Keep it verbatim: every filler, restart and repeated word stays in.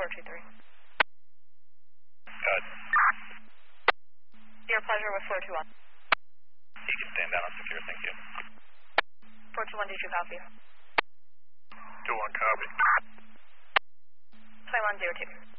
four two three. Good. Your pleasure with four two one. You can stand down on secure, thank you. four two one, did you copy? two one, copy. Taiwan zero two.